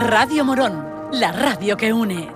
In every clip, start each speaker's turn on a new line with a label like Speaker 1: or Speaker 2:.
Speaker 1: Radio Morón, la radio que une.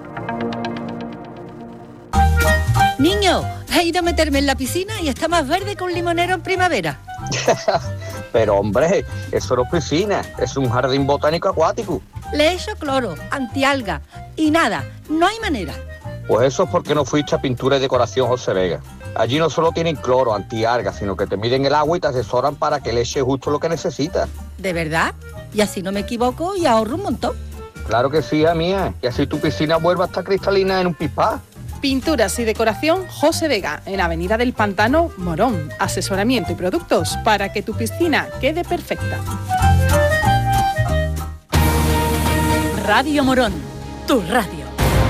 Speaker 2: Niño, he ido a meterme en la piscina y está más verde que un limonero en primavera.
Speaker 3: Pero hombre, eso no es piscina, es un jardín botánico acuático.
Speaker 2: Le he hecho cloro, antialga y nada, no hay manera.
Speaker 3: Pues eso es porque no fuiste a Pintura y Decoración José Vega. Allí no solo tienen cloro, antialga, sino que te miden el agua y te asesoran para que le eches justo lo que necesitas.
Speaker 2: ¿De verdad? Y así no me equivoco y ahorro un montón.
Speaker 3: Claro que sí, mía. Y así tu piscina vuelva a estar cristalina en un pispás.
Speaker 4: Pinturas y Decoración José Vega, en Avenida del Pantano, Morón. Asesoramiento y productos para que tu piscina quede perfecta.
Speaker 1: Radio Morón, tu radio.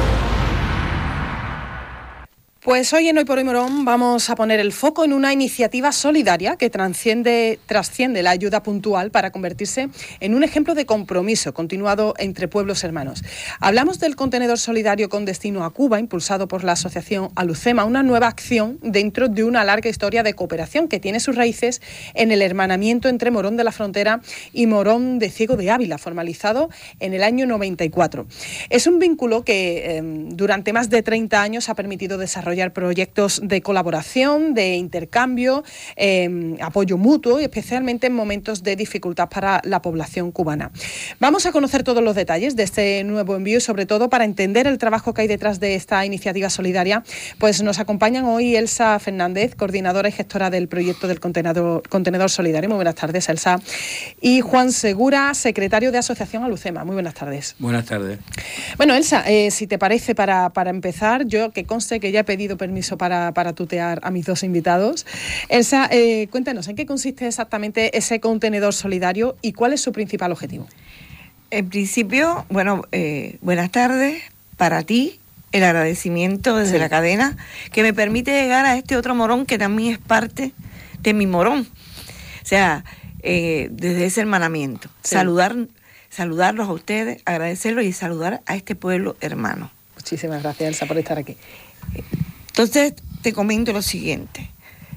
Speaker 4: Pues hoy en Hoy por Hoy Morón vamos a poner el foco en una iniciativa solidaria que trasciende la ayuda puntual para convertirse en un ejemplo de compromiso continuado entre pueblos hermanos. Hablamos del contenedor solidario con destino a Cuba, impulsado por la asociación Alucema, una nueva acción dentro de una larga historia de cooperación que tiene sus raíces en el hermanamiento entre Morón de la Frontera y Morón de Ciego de Ávila, formalizado en el año 94. Es un vínculo que durante más de 30 años ha permitido desarrollar proyectos de colaboración, de intercambio, apoyo mutuo, especialmente en momentos de dificultad para la población cubana. Vamos a conocer todos los detalles de este nuevo envío y sobre todo para entender el trabajo que hay detrás de esta iniciativa solidaria, pues nos acompañan hoy Elsa Fernández, coordinadora y gestora del proyecto del contenedor solidario. Muy buenas tardes, Elsa. Y Juan Segura, secretario de Asociación Alucema. Muy buenas tardes.
Speaker 5: Buenas tardes.
Speaker 4: Bueno, Elsa, si te parece, para empezar, yo que conste que ya he pedido permiso para tutear a mis dos invitados. Elsa, cuéntanos, ¿en qué consiste exactamente ese contenedor solidario y cuál es su principal objetivo?
Speaker 6: En principio, buenas tardes. Para ti, el agradecimiento desde la cadena que me permite llegar a este otro morón que también es parte de mi morón. O sea, desde ese hermanamiento. Sí. Saludarlos a ustedes, agradecerlos y saludar a este pueblo hermano.
Speaker 4: Muchísimas gracias, Elsa, por estar aquí.
Speaker 6: Entonces, te comento lo siguiente.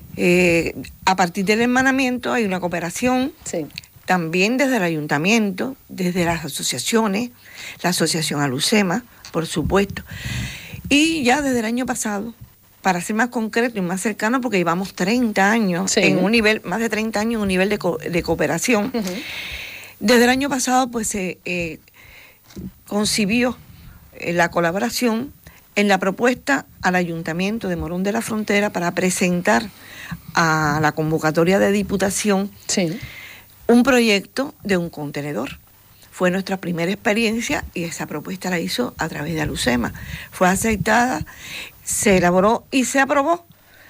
Speaker 6: A partir del hermanamiento hay una cooperación, también desde el ayuntamiento, desde las asociaciones, la asociación Alucema, por supuesto. Y ya desde el año pasado, para ser más concreto y más cercano, porque llevamos 30 años, en un nivel, más de 30 años en un nivel de cooperación. Uh-huh. Desde el año pasado, pues se concibió la colaboración en la propuesta al Ayuntamiento de Morón de la Frontera para presentar a la convocatoria de Diputación un proyecto de un contenedor. Fue nuestra primera experiencia y esa propuesta la hizo a través de Alucema. Fue aceptada, se elaboró y se aprobó.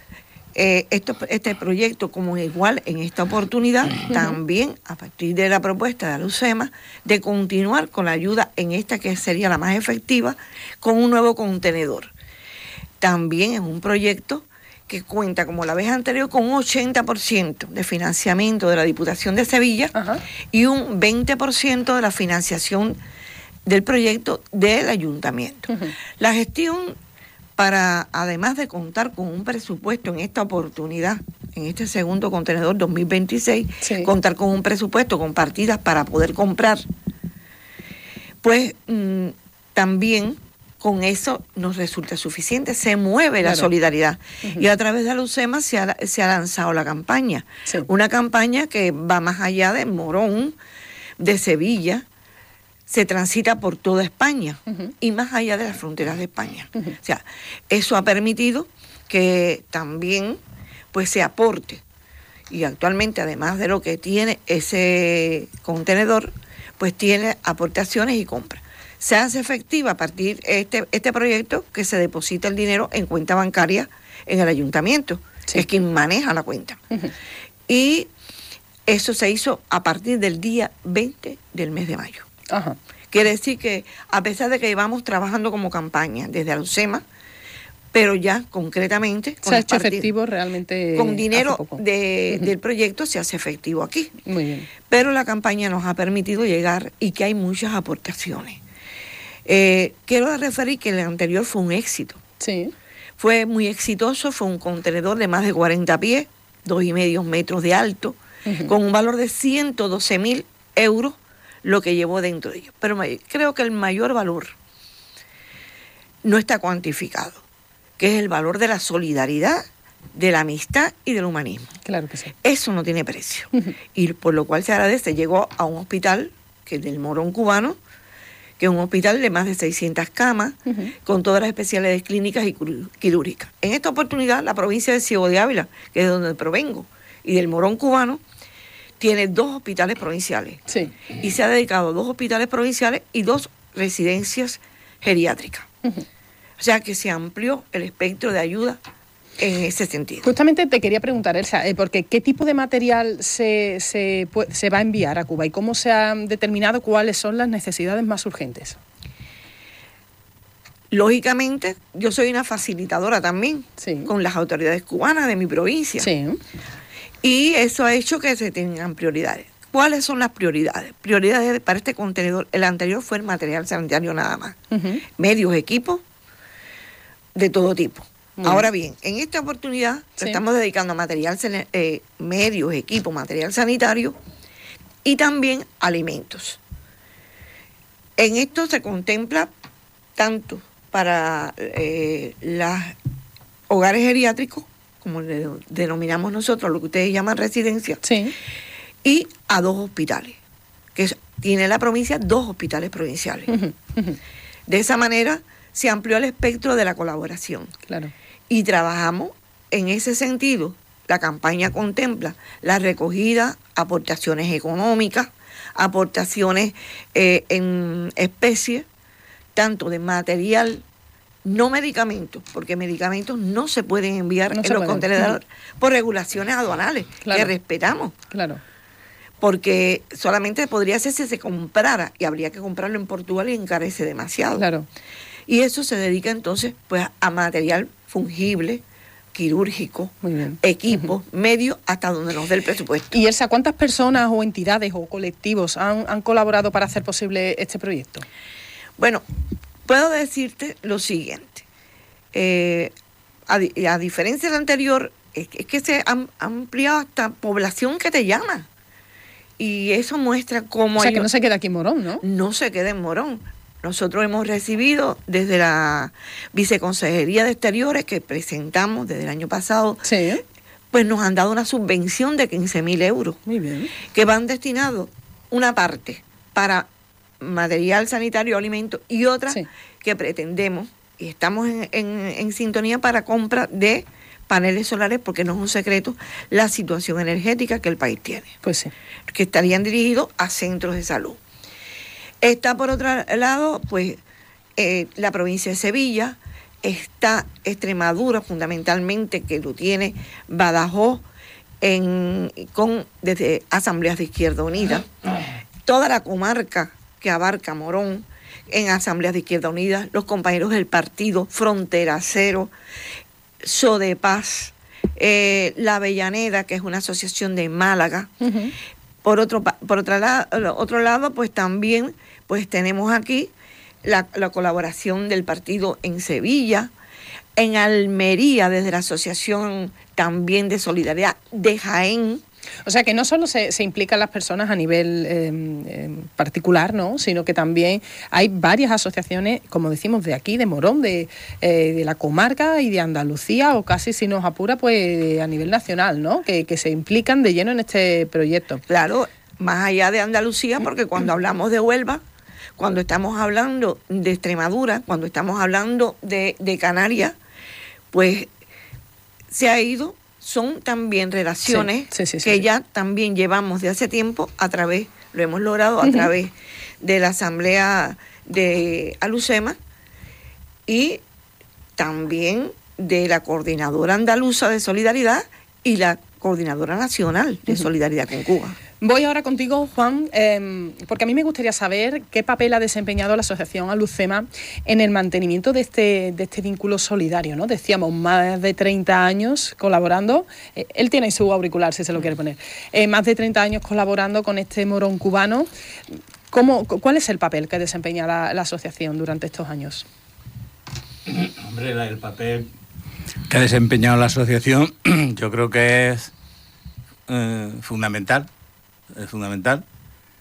Speaker 6: Este proyecto, como igual en esta oportunidad, también a partir de la propuesta de Alucema, de continuar con la ayuda en esta que sería la más efectiva, con un nuevo contenedor. También es un proyecto que cuenta, como la vez anterior, con un 80% de financiamiento de la Diputación de Sevilla y un 20% de la financiación del proyecto del Ayuntamiento. La gestión, para, además de contar con un presupuesto en esta oportunidad, en este segundo contenedor 2026, contar con un presupuesto con partidas para poder comprar, pues también con eso nos resulta suficiente, se mueve la solidaridad. Y a través de Alucema se ha lanzado la campaña, una campaña que va más allá de Morón, de Sevilla, se transita por toda España y más allá de las fronteras de España. O sea, eso ha permitido que también pues se aporte. Y actualmente, además de lo que tiene ese contenedor, pues tiene aportaciones y compras. Se hace efectiva a partir de este proyecto que se deposita el dinero en cuenta bancaria en el ayuntamiento, que es quien maneja la cuenta. Y eso se hizo a partir del día 20 del mes de mayo. Quiere decir que a pesar de que llevamos trabajando como campaña desde Alucema, pero ya concretamente
Speaker 4: se ha hecho efectivo realmente
Speaker 6: con dinero del proyecto se hace efectivo aquí.
Speaker 4: Muy bien.
Speaker 6: Pero la campaña nos ha permitido llegar y que hay muchas aportaciones. Quiero referir que el anterior fue un éxito. Fue muy exitoso, fue un contenedor de más de 40 pies, 2,5 metros de alto, con un valor de 112.000 euros lo que llevó dentro de ellos. Pero creo que el mayor valor no está cuantificado, que es el valor de la solidaridad, de la amistad y del humanismo.
Speaker 4: Claro que sí.
Speaker 6: Eso no tiene precio. Y por lo cual se agradece. Llegó a un hospital, que es del Morón Cubano, que es un hospital de más de 600 camas, con todas las especialidades clínicas y quirúrgicas. En esta oportunidad, la provincia de Ciego de Ávila, que es de donde provengo, y del Morón Cubano, tiene 2 hospitales provinciales.
Speaker 4: Sí.
Speaker 6: Y se ha dedicado a 2 hospitales provinciales y 2 residencias geriátricas. O sea que se amplió el espectro de ayuda en ese sentido.
Speaker 4: Justamente te quería preguntar, Elsa, porque ¿qué tipo de material se va a enviar a Cuba y cómo se ha determinado cuáles son las necesidades más urgentes?
Speaker 6: Lógicamente, yo soy una facilitadora también, sí, con las autoridades cubanas de mi provincia.
Speaker 4: Sí.
Speaker 6: Y eso ha hecho que se tengan prioridades. ¿Cuáles son las prioridades? Prioridades para este contenedor. El anterior fue el material sanitario nada más. Medios, equipos, de todo tipo. Ahora bien, en esta oportunidad estamos dedicando a material, medios, equipos, material sanitario y también alimentos. En esto se contempla tanto para los hogares geriátricos, como le denominamos nosotros, lo que ustedes llaman residencia, y a 2 hospitales, que tiene la provincia 2 hospitales provinciales. De esa manera se amplió el espectro de la colaboración.
Speaker 4: Claro.
Speaker 6: Y trabajamos en ese sentido. La campaña contempla la recogida, aportaciones económicas, aportaciones en especie, tanto de material, no medicamentos, porque medicamentos no se pueden enviar en los contenedores por regulaciones aduanales, que respetamos. Claro. Porque solamente podría hacerse si se comprara, y habría que comprarlo en Portugal y encarece demasiado.
Speaker 4: Claro.
Speaker 6: Y eso se dedica entonces pues a material fungible, quirúrgico, equipos, medios, hasta donde nos dé el presupuesto.
Speaker 4: Y Elsa, ¿cuántas personas o entidades o colectivos han colaborado para hacer posible este proyecto?
Speaker 6: Bueno, puedo decirte lo siguiente. A diferencia del anterior, es que se ha ampliado hasta población que te llama. Y eso muestra cómo...
Speaker 4: O sea, que no se queda aquí en Morón, ¿no?
Speaker 6: No se queda en Morón. Nosotros hemos recibido desde la Viceconsejería de Exteriores, que presentamos desde el año pasado, pues nos han dado una subvención de 15.000 euros. Muy bien. Que van destinados una parte para material sanitario, alimentos, y otra que pretendemos, y estamos en sintonía para compra de paneles solares, porque no es un secreto la situación energética que el país tiene.
Speaker 4: Pues sí.
Speaker 6: Que estarían dirigidos a centros de salud. Está por otro lado, pues, la provincia de Sevilla, está Extremadura fundamentalmente, que lo tiene Badajoz, desde asambleas de Izquierda Unida, toda la comarca que abarca Morón, en asambleas de Izquierda Unida, los compañeros del partido Frontera Cero, Sodepaz, La Avellaneda, que es una asociación de Málaga. Por otro lado, pues también pues tenemos aquí la colaboración del partido en Sevilla, en Almería, desde la Asociación también de Solidaridad de Jaén.
Speaker 4: O sea, que no solo se implican las personas a nivel particular, ¿no?, sino que también hay varias asociaciones, como decimos, de aquí, de Morón, de la comarca y de Andalucía, o casi, si nos apura, pues a nivel nacional, ¿no?, que se implican de lleno en este proyecto.
Speaker 6: Claro, más allá de Andalucía, porque cuando hablamos de Huelva, cuando estamos hablando de Extremadura, cuando estamos hablando de Canarias, pues se ha ido... Son también relaciones que ya también llevamos de hace tiempo lo hemos logrado a través de la Asamblea de Alucema y también de la Coordinadora Andaluza de Solidaridad y la Coordinadora Nacional de Solidaridad con Cuba.
Speaker 4: Voy ahora contigo, Juan, porque a mí me gustaría saber qué papel ha desempeñado la Asociación Alucema en el mantenimiento de este vínculo solidario, ¿no? Decíamos, más de 30 años colaborando. Él tiene su auricular, si se lo quiere poner. Más de 30 años colaborando con este Morón cubano. ¿Cuál es el papel que desempeña la asociación durante estos años?
Speaker 5: Hombre, el papel que ha desempeñado la asociación yo creo que es fundamental. Es fundamental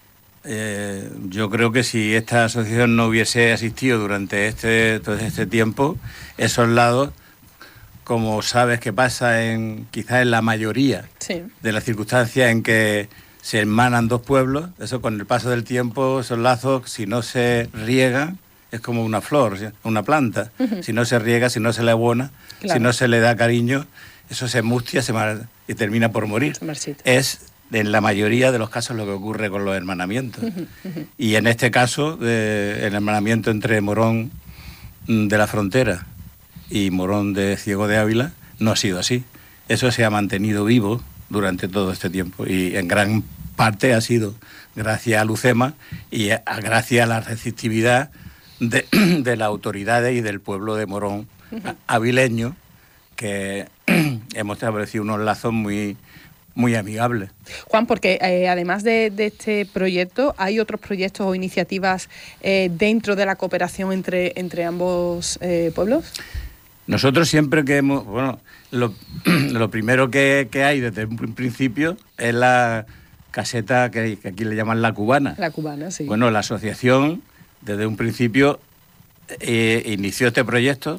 Speaker 5: Yo creo que si esta asociación no hubiese asistido durante todo este tiempo, esos lados, como sabes que pasa quizás en la mayoría de las circunstancias en que se hermanan dos pueblos, eso con el paso del tiempo, esos lazos, si no se riegan, es como una flor, una planta. Si no se riega, si no se le abona, si no se le da cariño, eso se mustia y termina por morir. Es en la mayoría de los casos lo que ocurre con los hermanamientos. Y en este caso, el hermanamiento entre Morón de la Frontera y Morón de Ciego de Ávila no ha sido así. Eso se ha mantenido vivo durante todo este tiempo y en gran parte ha sido gracias a Lucema y gracias a la receptividad de las autoridades y del pueblo de Morón avileño, que hemos establecido unos lazos muy, muy amigables.
Speaker 4: Juan, porque además de este proyecto, ¿hay otros proyectos o iniciativas dentro de la cooperación entre ambos pueblos?
Speaker 5: Nosotros siempre que hemos... Bueno, lo primero que hay desde un principio es la caseta que aquí le llaman La Cubana.
Speaker 4: La Cubana, sí.
Speaker 5: Bueno, la asociación desde un principio inició este proyecto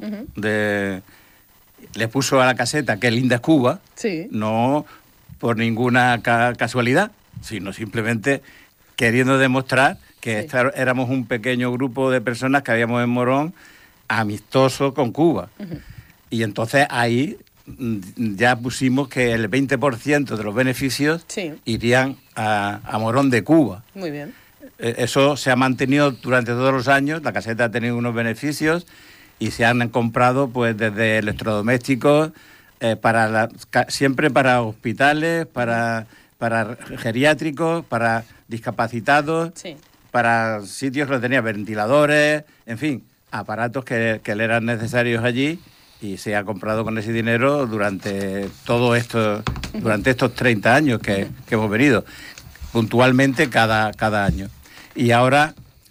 Speaker 5: le puso a la caseta Qué linda es Cuba, no por ninguna casualidad, sino simplemente queriendo demostrar que éramos un pequeño grupo de personas que habíamos en Morón amistoso con Cuba. Y entonces ahí ya pusimos que el 20% de los beneficios irían a Morón de Cuba.
Speaker 4: Muy bien.
Speaker 5: Eso se ha mantenido durante todos los años, la caseta ha tenido unos beneficios y se han comprado pues desde electrodomésticos, siempre para hospitales, para geriátricos, para discapacitados, para sitios que tenía ventiladores, en fin, aparatos que le eran necesarios allí, y se ha comprado con ese dinero durante todo esto, durante estos 30 años que hemos venido, puntualmente cada año. Y ahora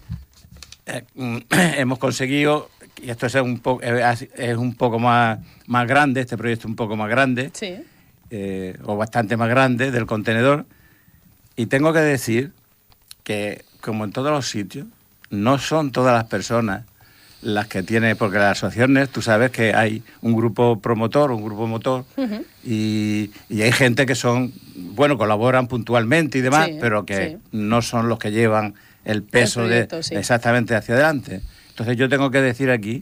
Speaker 5: hemos conseguido, y esto es un poco más grande, este proyecto es un poco más grande, o bastante más grande, del contenedor, y tengo que decir que, como en todos los sitios, no son todas las personas las que tiene, porque las asociaciones, tú sabes que hay un grupo promotor, un grupo motor, y hay gente que colaboran puntualmente y demás, pero que no son los que llevan el peso proyecto, exactamente hacia adelante. Entonces yo tengo que decir aquí,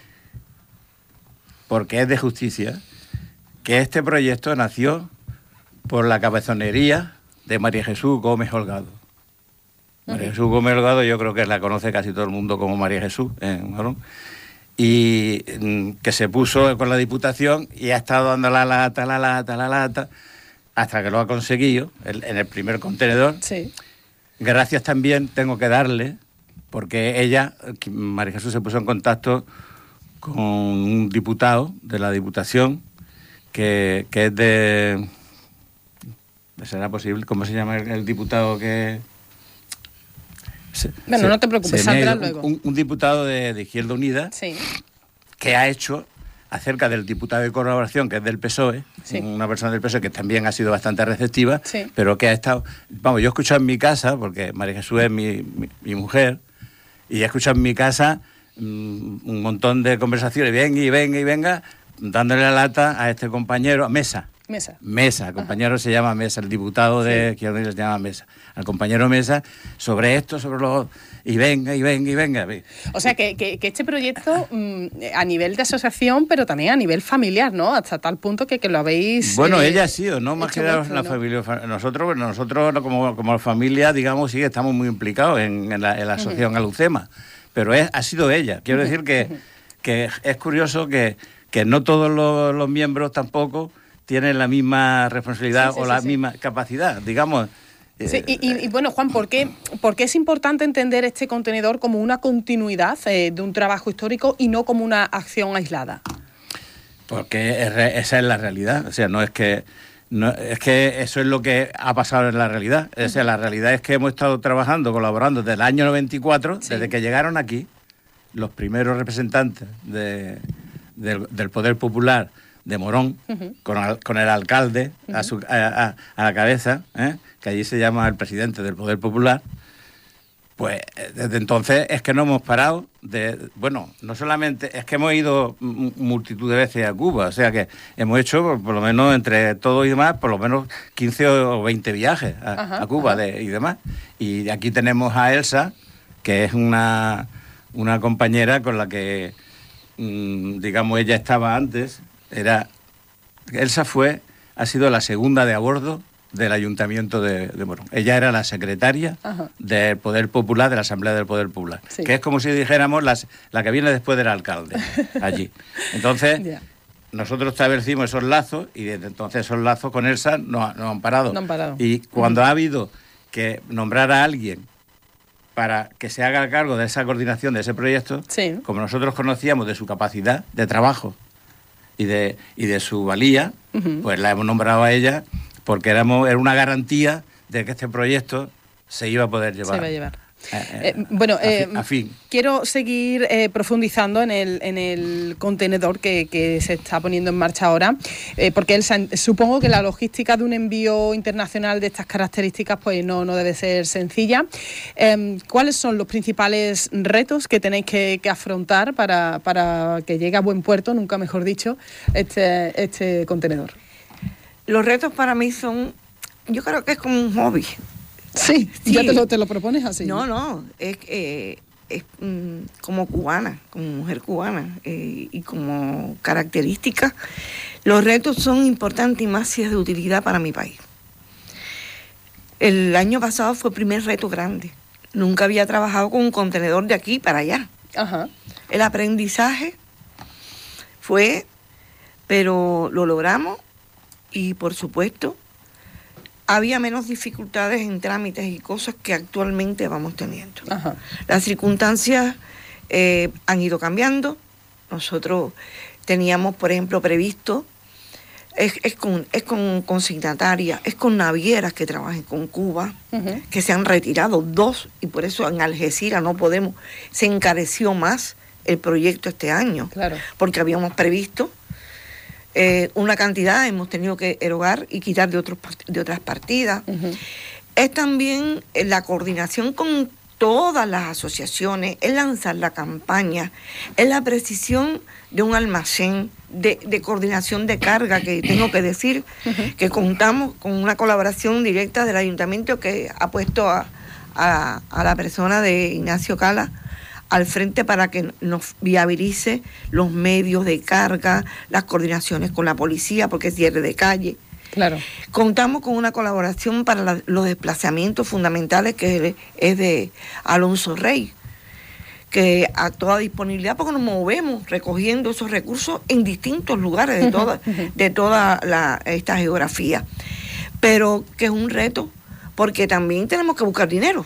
Speaker 5: porque es de justicia, que este proyecto nació por la cabezonería de María Jesús Gómez Holgado. María Jesús Gómez Holgado, yo creo que la conoce casi todo el mundo como María Jesús, ¿no? Y que se puso con la Diputación y ha estado dando la lata, hasta que lo ha conseguido en el primer contenedor. Gracias también tengo que darle, porque María Jesús, se puso en contacto con un diputado de la Diputación que es de... ¿Será posible? ¿Cómo se llama el diputado que...?
Speaker 4: No te preocupes, saldrá luego.
Speaker 5: Un diputado de Izquierda Unida que ha hecho acerca del diputado de colaboración, que es del PSOE, una persona del PSOE que también ha sido bastante receptiva, pero que ha estado... Vamos, yo he escuchado en mi casa, porque María Jesús es mi mujer, y he escuchado en mi casa un montón de conversaciones, venga, dándole la lata a este compañero, Mesa, el compañero se llama Mesa, el diputado de Izquierda Unida se llama Mesa, al compañero Mesa, sobre esto, sobre los... Y venga.
Speaker 4: O sea, que este proyecto a nivel de asociación, pero también a nivel familiar, ¿no? Hasta tal punto que lo habéis...
Speaker 5: Bueno, ella ha sido, ¿no? Más que la familia. Nosotros como familia, digamos, sí, estamos muy implicados en la asociación a Lucema, pero ha sido ella. Quiero decir que es curioso que no todos los miembros tampoco tienen la misma responsabilidad o la misma capacidad, digamos.
Speaker 4: Y bueno, Juan, ¿por qué es importante entender este contenedor como una continuidad de un trabajo histórico y no como una acción aislada?
Speaker 5: Porque esa es la realidad. O sea, es que eso es lo que ha pasado en la realidad. O sea, la realidad es que hemos estado trabajando, colaborando desde el año 94, desde que llegaron aquí los primeros representantes del Poder Popular de Morón, con el alcalde a la cabeza, que allí se llama el presidente del Poder Popular, Pues desde entonces es que no hemos parado no solamente, es que hemos ido multitud de veces a Cuba, o sea que hemos hecho, por lo menos entre todo y demás, por lo menos 15 o 20 viajes a Cuba y demás. Y aquí tenemos a Elsa, que es una compañera con la que, digamos, ella estaba antes. Elsa ha sido la segunda de a bordo del Ayuntamiento de Morón. Ella era la secretaria del Poder Popular, de la Asamblea del Poder Popular, que es como si dijéramos la que viene después del alcalde, allí. Entonces, nosotros establecimos esos lazos y desde entonces esos lazos con Elsa no han parado.
Speaker 4: No han parado.
Speaker 5: Y cuando ha habido que nombrar a alguien para que se haga cargo de esa coordinación de ese proyecto, como nosotros conocíamos de su capacidad de trabajo y de su valía, pues la hemos nombrado a ella, porque era una garantía de que este proyecto se iba a poder llevar.
Speaker 4: Se va a llevar.
Speaker 5: A fin.
Speaker 4: Quiero seguir profundizando en el contenedor que se está poniendo en marcha ahora, porque supongo que la logística de un envío internacional de estas características pues no debe ser sencilla. ¿Cuáles son los principales retos que tenéis que afrontar para que llegue a buen puerto, nunca mejor dicho, este contenedor?
Speaker 6: Los retos para mí yo creo que es como un hobby.
Speaker 4: Sí, ya te lo propones así.
Speaker 6: No, es como cubana, como mujer cubana, y como característica. Los retos son importantes y más si es de utilidad para mi país. El año pasado fue el primer reto grande. Nunca había trabajado con un contenedor de aquí para allá. El aprendizaje pero lo logramos. Y, por supuesto, había menos dificultades en trámites y cosas que actualmente vamos teniendo. Las circunstancias han ido cambiando. Nosotros teníamos, por ejemplo, previsto, es con consignatarias, es con navieras que trabajen con Cuba, que se han retirado 2, y por eso en Algeciras no podemos, se encareció más el proyecto este año, porque habíamos previsto una cantidad, hemos tenido que erogar y quitar de otras partidas. Es también la coordinación con todas las asociaciones, es lanzar la campaña, es la precisión de un almacén, de coordinación de carga, que tengo que decir que contamos con una colaboración directa del ayuntamiento que ha puesto a la persona de Ignacio Cala al frente para que nos viabilice los medios de carga, las coordinaciones con la policía, porque es cierre de calle. Contamos con una colaboración para los desplazamientos fundamentales, que es de Alonso Rey, que a toda disponibilidad, porque nos movemos recogiendo esos recursos en distintos lugares de toda esta geografía. Pero que es un reto, porque también tenemos que buscar dinero.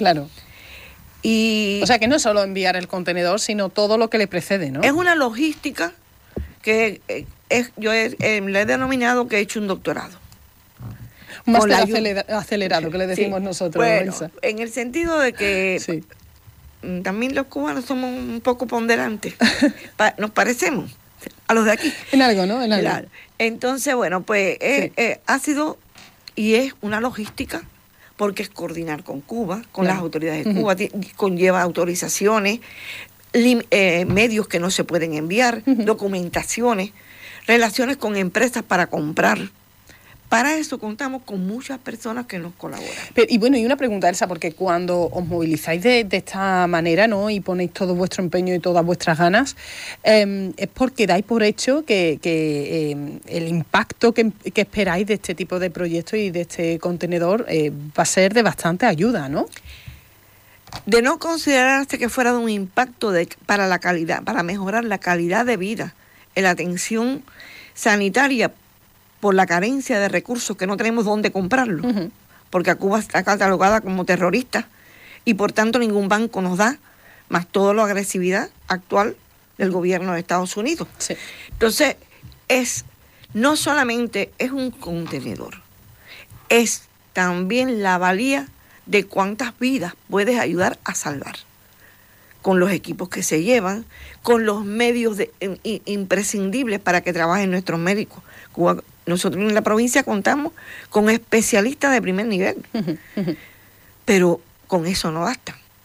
Speaker 4: O sea que no es solo enviar el contenedor, sino todo lo que le precede, ¿no?
Speaker 6: Es una logística que yo le he denominado que he hecho un doctorado.
Speaker 4: Un máster acelerado, que le decimos nosotros.
Speaker 6: Bueno, en el sentido de que también los cubanos somos un poco ponderantes. Nos parecemos a los de aquí.
Speaker 4: En algo, ¿no?
Speaker 6: Claro. Entonces, bueno, pues ha sido y es una logística, porque es coordinar con Cuba, con las autoridades de Cuba, conlleva autorizaciones, medios que no se pueden enviar, documentaciones, relaciones con empresas para comprar. Para eso contamos con muchas personas que nos colaboran.
Speaker 4: Y una pregunta, Elsa, porque cuando os movilizáis de esta manera, ¿no?, y ponéis todo vuestro empeño y todas vuestras ganas, es porque dais por hecho que el impacto que esperáis de este tipo de proyectos y de este contenedor va a ser de bastante ayuda, ¿no?
Speaker 6: De no considerarse que fuera de un impacto para la calidad, para mejorar la calidad de vida en la atención sanitaria, por la carencia de recursos, que no tenemos dónde comprarlo, porque a Cuba está catalogada como terrorista y por tanto ningún banco nos da, más toda la agresividad actual del gobierno de Estados Unidos. Entonces, no solamente es un contenedor, es también la valía de cuántas vidas puedes ayudar a salvar, con los equipos que se llevan, con los medios imprescindibles para que trabajen nuestros médicos. Nosotros en la provincia contamos con especialistas de primer nivel, pero con eso no basta.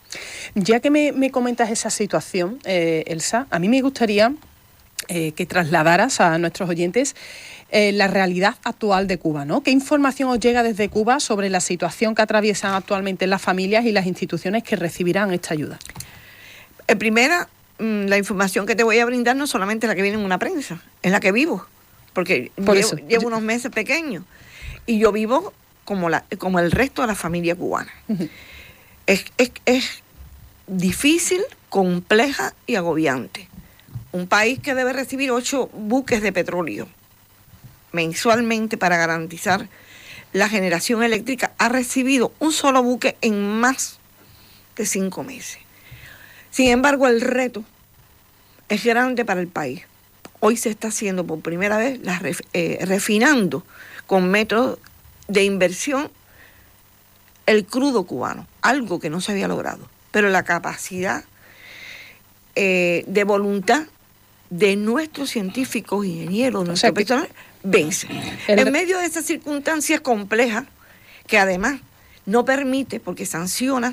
Speaker 4: Ya que me comentas esa situación, Elsa, a mí me gustaría que trasladaras a nuestros oyentes la realidad actual de Cuba, ¿no? ¿Qué información os llega desde Cuba sobre la situación que atraviesan actualmente las familias y las instituciones que recibirán esta ayuda?
Speaker 6: Primera, la información que te voy a brindar no solamente la que viene en una prensa, es la que vivo, porque llevo unos meses pequeños y yo vivo como el resto de la familia cubana. Uh-huh. Es difícil, compleja y agobiante. Un país que debe recibir 8 buques de petróleo mensualmente para garantizar la generación eléctrica ha recibido un solo buque en más de 5 meses. Sin embargo, el reto es grande para el país. Hoy se está haciendo por primera vez refinando con métodos de inversión el crudo cubano, algo que no se había logrado. Pero la capacidad de voluntad de nuestros científicos, ingenieros, nuestros personal, vence. En medio de esas circunstancias complejas, que además no permite, porque sanciona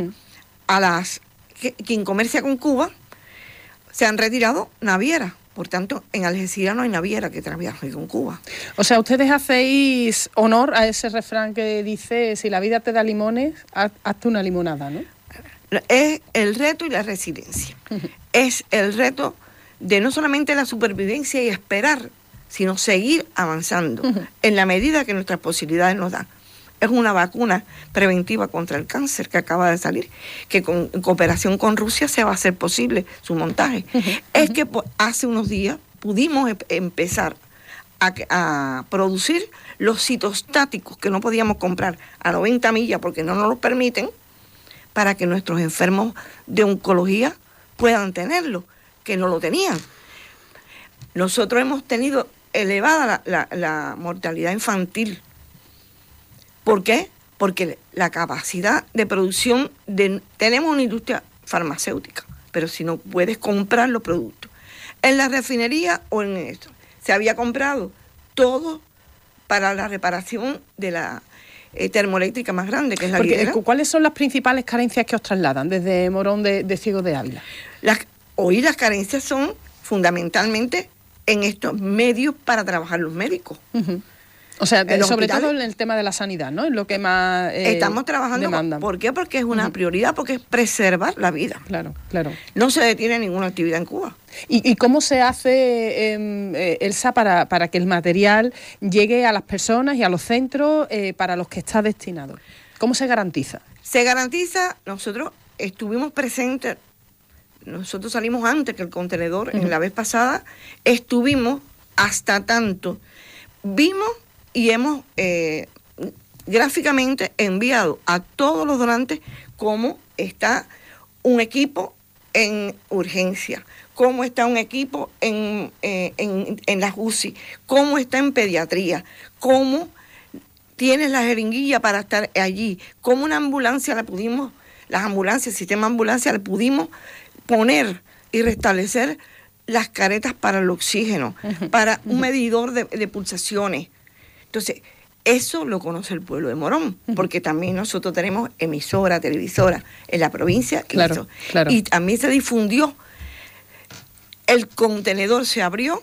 Speaker 6: a quien comercia con Cuba, se han retirado navieras. Por tanto, en Algeciras no hay naviera que trabaje con Cuba.
Speaker 4: O sea, ustedes hacéis honor a ese refrán que dice, si la vida te da limones, hazte una limonada, ¿no?
Speaker 6: Es el reto y la resiliencia. Es el reto de no solamente la supervivencia y esperar, sino seguir avanzando en la medida que nuestras posibilidades nos dan. Es una vacuna preventiva contra el cáncer que acaba de salir, que en cooperación con Rusia se va a hacer posible su montaje. Es que hace unos días pudimos empezar a producir los citostáticos que no podíamos comprar a 90 millas porque no nos lo permiten, para que nuestros enfermos de oncología puedan tenerlo, que no lo tenían. Nosotros hemos tenido elevada la mortalidad infantil. ¿Por qué? Porque la capacidad de producción, tenemos una industria farmacéutica, pero si no puedes comprar los productos. En la refinería o en esto, se había comprado todo para la reparación de la termoeléctrica más grande, que es la Guidera.
Speaker 4: ¿Cuáles son las principales carencias que os trasladan desde Morón de Ciego de Ávila?
Speaker 6: Hoy las carencias son fundamentalmente en estos medios para trabajar los médicos.
Speaker 4: O sea, sobre todo en el tema de la sanidad, ¿no? Es lo que más
Speaker 6: estamos trabajando.
Speaker 4: Demandan.
Speaker 6: ¿Por qué? Porque es una prioridad, porque es preservar la vida.
Speaker 4: Claro, claro.
Speaker 6: No se detiene ninguna actividad en Cuba.
Speaker 4: ¿Y cómo se hace, Elsa, para que el material llegue a las personas y a los centros para los que está destinado? ¿Cómo se garantiza?
Speaker 6: Se garantiza, nosotros estuvimos presentes, nosotros salimos antes que el contenedor, en la vez pasada, estuvimos hasta tanto, vimos y hemos gráficamente enviado a todos los donantes cómo está un equipo en urgencia, cómo está un equipo en las UCI, cómo está en pediatría, cómo tienes la jeringuilla para estar allí, cómo una ambulancia las ambulancias, el sistema de ambulancia le pudimos poner y restablecer las caretas para el oxígeno, para un medidor de pulsaciones. Entonces, eso lo conoce el pueblo de Morón, porque también nosotros tenemos emisora, televisora en la provincia.
Speaker 4: Claro.
Speaker 6: Y también se difundió. El contenedor se abrió.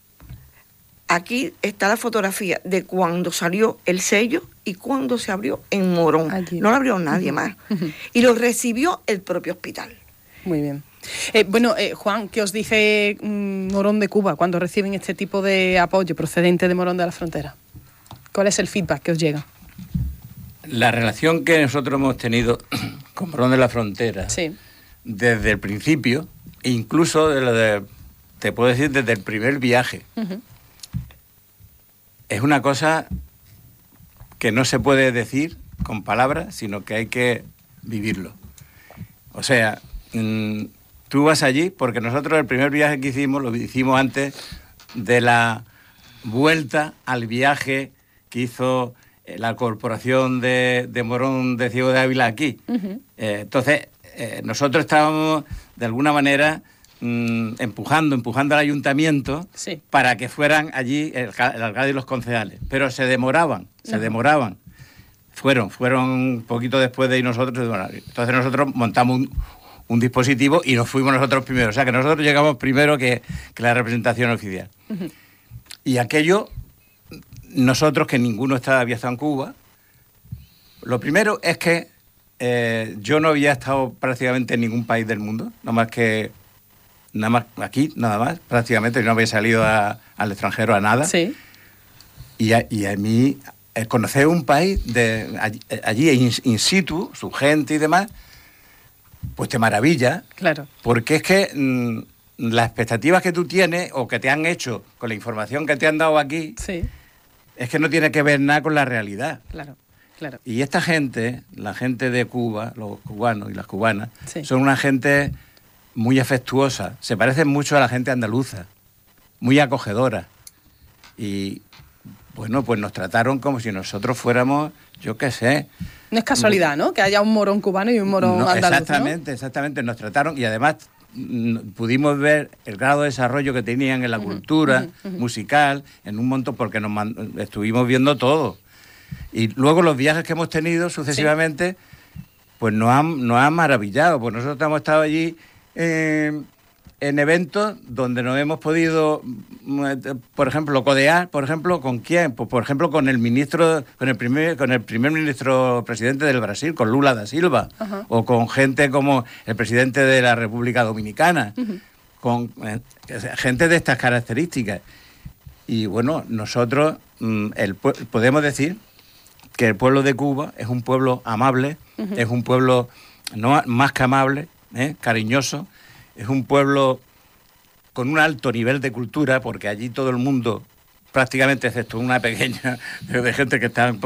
Speaker 6: Aquí está la fotografía de cuando salió el sello y cuando se abrió en Morón. Allí. No lo abrió nadie más. Y lo recibió el propio hospital.
Speaker 4: Muy bien. Juan, ¿qué os dice Morón de Cuba cuando reciben este tipo de apoyo procedente de Morón de la Frontera? ¿Cuál es el feedback que os llega?
Speaker 5: La relación que nosotros hemos tenido con Morón de la Frontera, sí, desde el principio, incluso te puedo decir desde el primer viaje, es una cosa que no se puede decir con palabras, sino que hay que vivirlo. O sea, tú vas allí porque nosotros el primer viaje que hicimos lo hicimos antes de la vuelta al viaje que hizo la Corporación de Morón de Ciego de Ávila aquí. Entonces, nosotros estábamos, de alguna manera, empujando al ayuntamiento, sí, para que fueran allí el alcalde y los concejales. Pero se demoraban. fueron un poquito después de ir nosotros. Bueno, entonces nosotros montamos un dispositivo y nos fuimos nosotros primero. O sea, que nosotros llegamos primero que la representación oficial. Uh-huh. Y aquello, nosotros, que ninguno había estado en Cuba, lo primero es que yo no había estado prácticamente en ningún país del mundo, nada más aquí, prácticamente, yo no había salido al extranjero a nada. Sí. Y a mí, conocer un país allí in situ, su gente y demás, pues te maravilla. Claro. Porque es que las expectativas que tú tienes o que te han hecho con la información que te han dado aquí, sí, es que no tiene que ver nada con la realidad. Claro. Claro. Y esta gente, la gente de Cuba, los cubanos y las cubanas, sí, son una gente muy afectuosa, se parecen mucho a la gente andaluza, muy acogedora. Y bueno, pues nos trataron como si nosotros fuéramos, yo qué sé.
Speaker 4: No es casualidad, ¿no? Que haya un morón cubano y un morón andaluz.
Speaker 5: Exactamente, nos trataron y además pudimos ver el grado de desarrollo que tenían en la cultura musical, en un montón, porque estuvimos viendo todo. Y luego los viajes que hemos tenido sucesivamente, sí, pues nos han maravillado. Pues nosotros hemos estado allí en eventos donde nos hemos podido, por ejemplo, codear, por ejemplo, ¿con quién? Pues por ejemplo con el primer ministro presidente del Brasil, con Lula da Silva, uh-huh, o con gente como el presidente de la República Dominicana, uh-huh, con gente de estas características. Y bueno, nosotros podemos decir que el pueblo de Cuba es un pueblo amable, uh-huh, es un pueblo no más que amable, cariñoso, es un pueblo con un alto nivel de cultura, porque allí todo el mundo, prácticamente excepto una pequeña de gente que está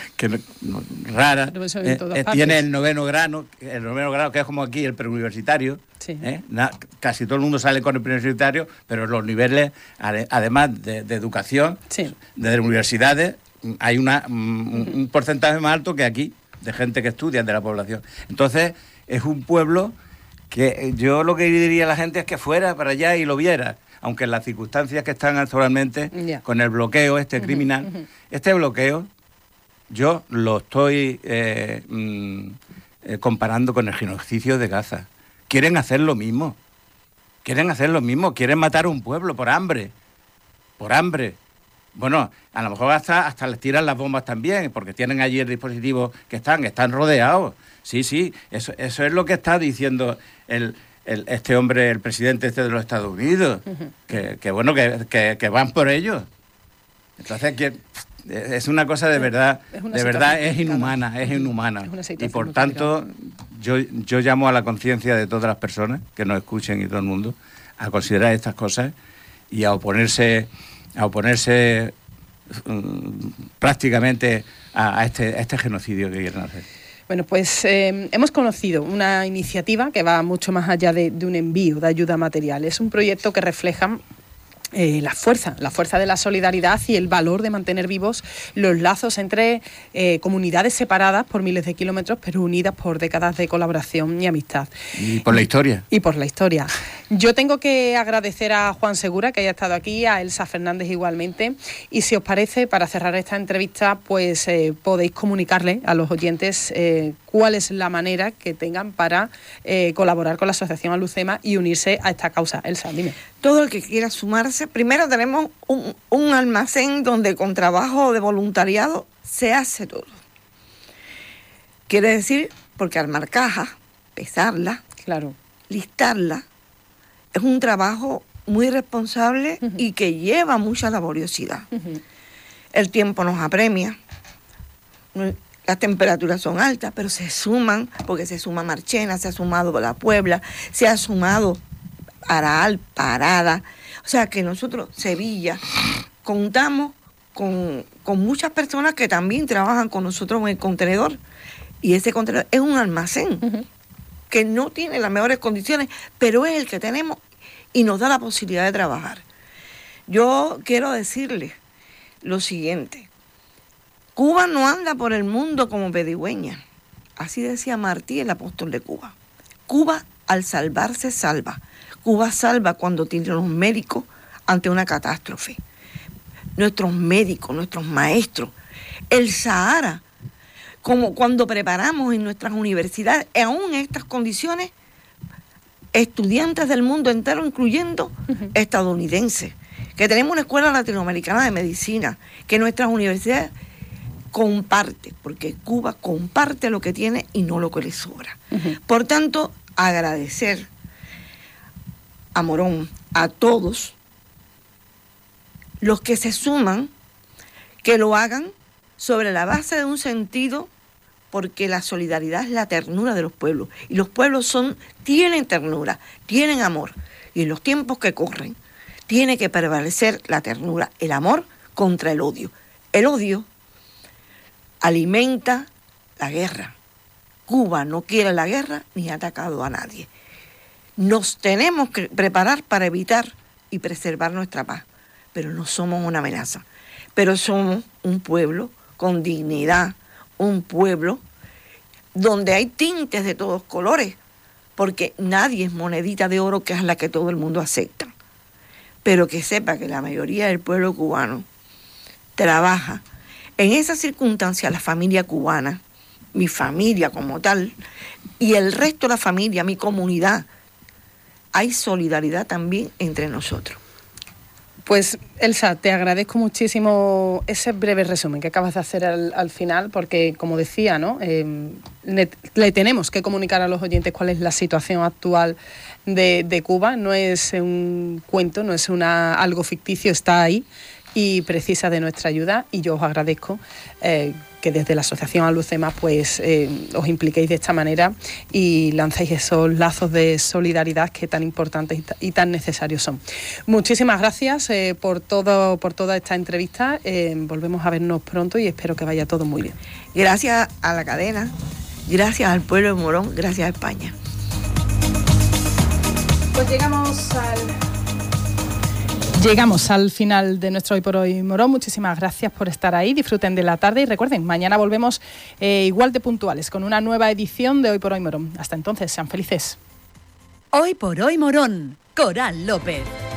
Speaker 5: rara, tiene el noveno grado, que es como aquí el preuniversitario. Sí. Casi todo el mundo sale con el preuniversitario, pero los niveles, además de educación, sí, de universidades, hay un porcentaje más alto que aquí, de gente que estudia, de la población. Entonces, es un pueblo que yo lo que diría a la gente es que fuera para allá y lo viera, aunque en las circunstancias que están actualmente, yeah, con el bloqueo criminal, uh-huh, este bloqueo yo lo estoy comparando con el genocidio de Gaza. Quieren hacer lo mismo, quieren matar a un pueblo por hambre. Bueno, a lo mejor hasta les tiran las bombas también, porque tienen allí el dispositivo que están rodeados. Sí, eso es lo que está diciendo este hombre, el presidente de los Estados Unidos, uh-huh, que van por ellos. Entonces, es una cosa de verdad, es inhumana. Y por tanto, yo llamo a la conciencia de todas las personas que nos escuchen y todo el mundo a considerar estas cosas y a oponerse prácticamente a este genocidio que quieren hacer.
Speaker 4: Bueno, pues hemos conocido una iniciativa que va mucho más allá de un envío de ayuda material. Es un proyecto que refleja la fuerza de la solidaridad y el valor de mantener vivos los lazos entre comunidades separadas por miles de kilómetros, pero unidas por décadas de colaboración y amistad.
Speaker 5: Y por la historia.
Speaker 4: Yo tengo que agradecer a Juan Segura que haya estado aquí, a Elsa Fernández igualmente, y si os parece, para cerrar esta entrevista, pues podéis comunicarle a los oyentes cuál es la manera que tengan para colaborar con la Asociación Alucema y unirse a esta causa. Elsa, dime.
Speaker 6: Todo el que quiera sumarse, primero tenemos un almacén donde con trabajo de voluntariado se hace todo. Quiere decir, porque armar cajas, pesarla, claro, listarla, es un trabajo muy responsable, uh-huh, y que lleva mucha laboriosidad. Uh-huh. El tiempo nos apremia, las temperaturas son altas, pero se suman, porque se suma Marchena, se ha sumado La Puebla, se ha sumado Aral, Parada. O sea que nosotros, Sevilla, contamos con muchas personas que también trabajan con nosotros en el contenedor. Y ese contenedor es un almacén, uh-huh, que no tiene las mejores condiciones, pero es el que tenemos y nos da la posibilidad de trabajar. Yo quiero decirles lo siguiente. Cuba no anda por el mundo como pedigüeña. Así decía Martí, el apóstol de Cuba. Cuba, al salvarse, salva. Cuba salva cuando tiene los médicos ante una catástrofe. Nuestros médicos, nuestros maestros. El Sahara, como cuando preparamos en nuestras universidades, aún en estas condiciones, estudiantes del mundo entero, incluyendo estadounidenses, que tenemos una escuela latinoamericana de medicina, que nuestras universidades comparte, porque Cuba comparte lo que tiene y no lo que le sobra. Por tanto, agradecer a Morón, a todos los que se suman, que lo hagan sobre la base de un sentido, porque la solidaridad es la ternura de los pueblos, y los pueblos tienen ternura, tienen amor, y en los tiempos que corren tiene que prevalecer la ternura, el amor contra el odio. El odio alimenta la guerra. Cuba no quiere la guerra ni ha atacado a nadie. Nos tenemos que preparar para evitar y preservar nuestra paz, pero no somos una amenaza. Pero somos un pueblo con dignidad, un pueblo donde hay tintes de todos colores, porque nadie es monedita de oro, que es la que todo el mundo acepta. Pero que sepa que la mayoría del pueblo cubano trabaja. En esa circunstancia, la familia cubana, mi familia como tal, y el resto de la familia, mi comunidad, hay solidaridad también entre nosotros.
Speaker 4: Pues, Elsa, te agradezco muchísimo ese breve resumen que acabas de hacer al final, porque, como decía, ¿no? Le tenemos que comunicar a los oyentes cuál es la situación actual de Cuba. No es un cuento, no es algo ficticio, está ahí y precisa de nuestra ayuda, y yo os agradezco que desde la Asociación Alucema pues os impliquéis de esta manera y lancéis esos lazos de solidaridad que tan importantes y tan necesarios son. Muchísimas gracias por toda esta entrevista. Volvemos a vernos pronto y espero que vaya todo muy bien.
Speaker 6: Gracias a la cadena, gracias al pueblo de Morón, gracias a España.
Speaker 4: Pues Llegamos al final de nuestro Hoy por Hoy Morón. Muchísimas gracias por estar ahí. Disfruten de la tarde y recuerden, mañana volvemos igual de puntuales con una nueva edición de Hoy por Hoy Morón. Hasta entonces, sean felices.
Speaker 1: Hoy por Hoy Morón, Coral López.